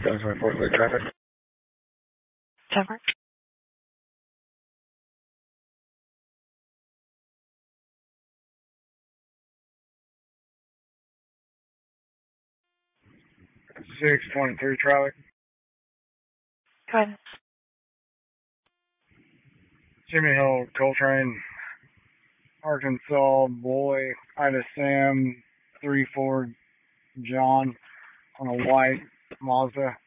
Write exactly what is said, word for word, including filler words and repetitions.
seven twenty-four, clear traffic. Trevor? six twenty-three traffic. Go ahead. Jimmy Hill, Coltrane, Arkansas, boy, Ida Sam, three four John on a white Mazda.